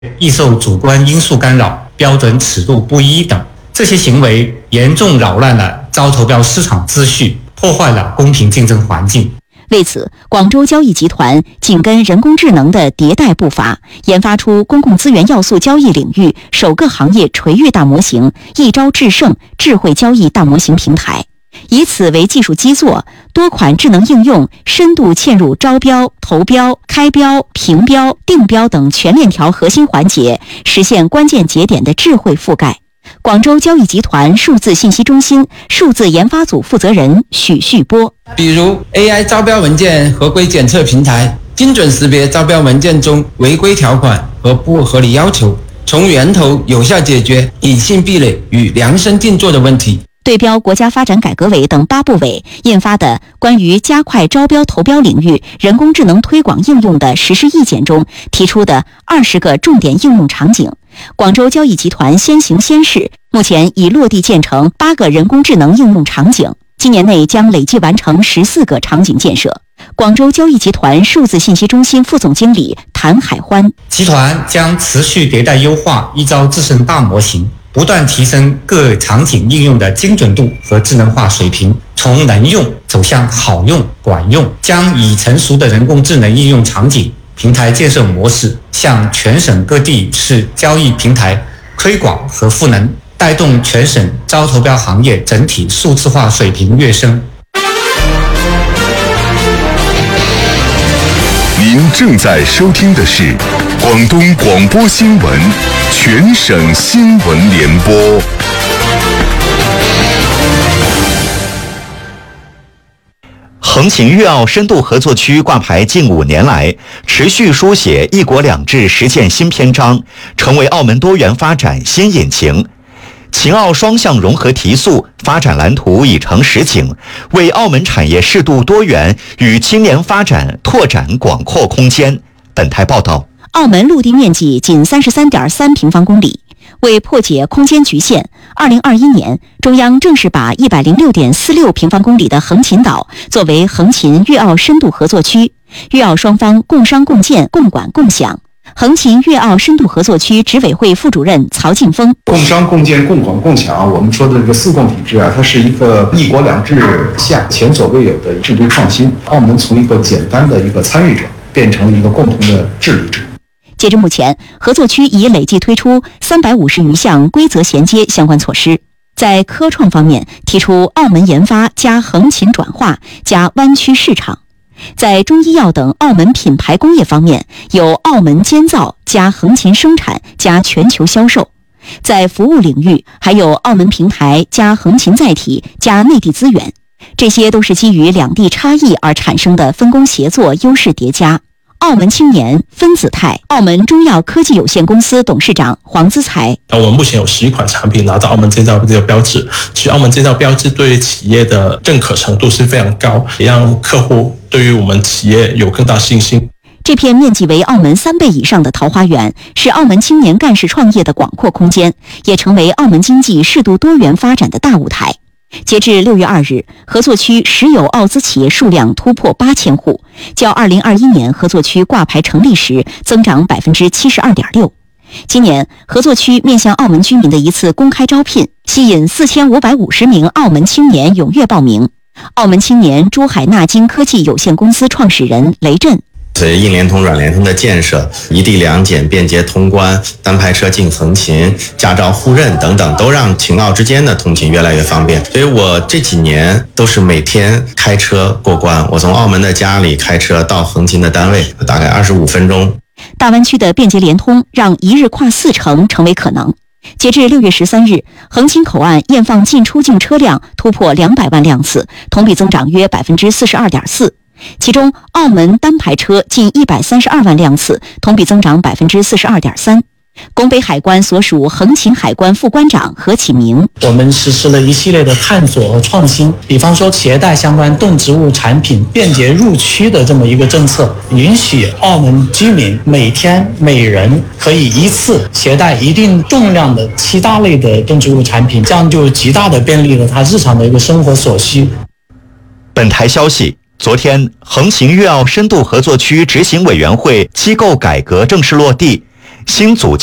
易受主观因素干扰、标准尺度不一等，这些行为严重扰乱了招投标市场秩序，破坏了公平竞争环境。 为此，广州交易集团紧跟人工智能的迭代步伐，研发出公共资源要素交易领域首个行业垂域大模型“一招制胜”智慧交易大模型平台，以此为技术基座，多款智能应用深度嵌入招标、投标、开标、评标、定标等全链条核心环节，实现关键节点的智慧覆盖。广州交易集团数字信息中心数字研发组负责人许旭波， 比如 AI 招标文件合规检测平台，精准识别招标文件中违规条款和不合理要求，从源头有效解决隐性壁垒与量身定做的问题。 对标国家发展改革委等8部委印发的关于加快招标投标领域人工智能推广应用的实施意见中提出的20个重点应用场景，广州交易集团先行先试，目前已落地建成8个人工智能应用场景，今年内将累计完成14个场景建设。广州交易集团数字信息中心副总经理谭海欢， 集团将持续迭代优化一招制胜大模型，不断提升各场景应用的精准度和智能化水平，从能用走向好用、管用，将已成熟的人工智能应用场景、平台建设模式向全省各地市交易平台推广和赋能，带动全省招投标行业整体数字化水平跃升。 您正在收听的是广东广播新闻全省新闻联播。 横琴粤澳深度合作区挂牌近5年来，持续书写“一国两制”实践新篇章，成为澳门多元发展新引擎。秦澳双向融合提速，发展蓝图已成实景，为澳门产业适度多元与青年发展拓展广阔空间。本台报道， 澳门陆地面积仅33.3平方公里，为破解空间局限，2021年中央正式把106.46平方公里的横琴岛作为横琴粤澳深度合作区，粤澳双方共商共建、共管共享。横琴粤澳深度合作区执委会副主任曹劲峰， 共商共建共管共享，我们说的这个4共体制啊，它是一个一国两制下前所未有的制度创新。澳门从一个简单的一个参与者变成一个共同的治理者。 截至目前，合作区已累计推出350余项规则衔接相关措施。在科创方面，提出澳门研发加横琴转化加湾区市场。在中医药等澳门品牌工业方面，有澳门监造加横琴生产加全球销售。在服务领域，还有澳门平台加横琴载体加内地资源，这些都是基于两地差异而产生的分工协作优势叠加。澳门青年分子泰澳门中药科技有限公司董事长黄资才， 我们目前有11款产品拿到澳门监造这个标志，其实澳门监造标志对企业的认可程度是非常高，也让客户对于我们企业有更大信心。 这片面积为澳门3倍以上的桃花源，是澳门青年干事创业的广阔空间，也成为澳门经济适度多元发展的大舞台。截至6月2日，合作区实有澳资企业数量突破8000户，较2021年合作区挂牌成立时增长72.6%。今年，合作区面向澳门居民的一次公开招聘，吸引4550名澳门青年踊跃报名。澳门青年珠海纳金科技有限公司创始人雷震， 硬联通、软联通的建设，一地两检、便捷通关、单排车进横琴、驾照互认等等，都让秦澳之间的通勤越来越方便。所以我这几年都是每天开车过关，我从澳门的家里开车到横琴的单位，大概25分钟。 大湾区的便捷联通让一日跨4城成为可能。截至6月13日，横琴口岸验放进出境车辆突破200万辆次，同比增长约42.4%。其中，澳门单排车近132万辆次，同比增长42.3%。拱北海关所属横琴海关副关长何启明， 我们实施了一系列的探索和创新，比方说携带相关动植物产品便捷入区的这么一个政策，允许澳门居民每天每人可以一次携带一定重量的7大类的动植物产品，这样就极大的便利了他日常的一个生活所需。 本台消息，昨天，横琴粤澳深度合作区执行委员会机构改革正式落地， 新组